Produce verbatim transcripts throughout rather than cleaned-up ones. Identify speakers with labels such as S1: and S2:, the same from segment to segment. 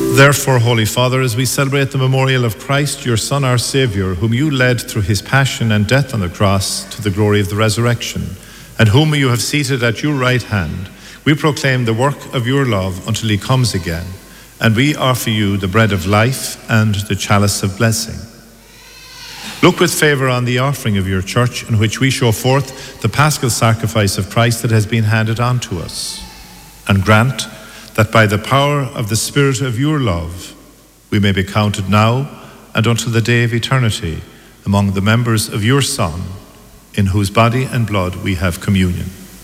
S1: Therefore, Holy Father, as we celebrate the memorial of Christ, your Son, our Saviour, whom you led through his passion and death on the cross to the glory of the resurrection, and whom you have seated at your right hand, we proclaim the work of your love until he comes again, and we offer you the bread of life and the chalice of blessing. Look with favour on the offering of your church, in which we show forth the paschal sacrifice of Christ that has been handed on to us, and grant that by the power of the Spirit of your love, we may be counted now and until the day of eternity among the members of your Son, in whose body and blood we have communion.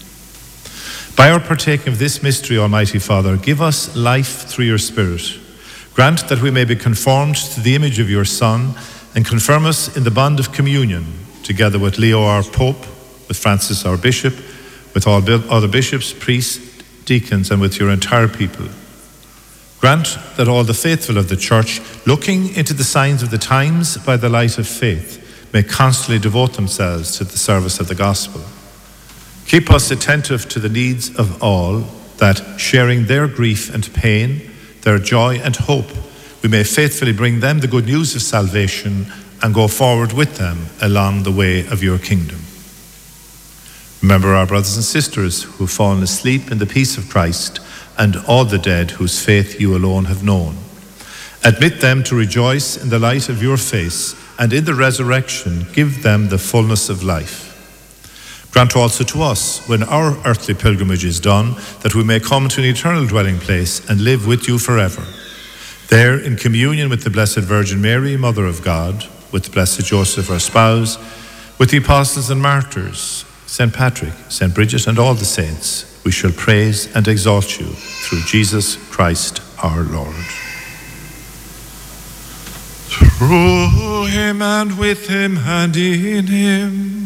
S1: By our partaking of this mystery, Almighty Father, give us life through your Spirit. Grant that we may be conformed to the image of your Son, and confirm us in the bond of communion, together with Leo our Pope, with Francis our Bishop, with all other bishops, priests, deacons, and with your entire people. Grant that all the faithful of the Church, looking into the signs of the times by the light of faith, may constantly devote themselves to the service of the gospel. Keep us attentive to the needs of all, that, sharing their grief and pain, their joy and hope, we may faithfully bring them the good news of salvation and go forward with them along the way of your kingdom. Remember our brothers and sisters who have fallen asleep in the peace of Christ, and all the dead whose faith you alone have known. Admit them to rejoice in the light of your face, and in the resurrection give them the fullness of life. Grant also to us, when our earthly pilgrimage is done, that we may come to an eternal dwelling place and live with you forever. There, in communion with the Blessed Virgin Mary, Mother of God, with the Blessed Joseph, our spouse, with the apostles and martyrs, Saint Patrick, Saint Bridget, and all the saints, we shall praise and exalt you through Jesus Christ our Lord. Through him and with him and in him,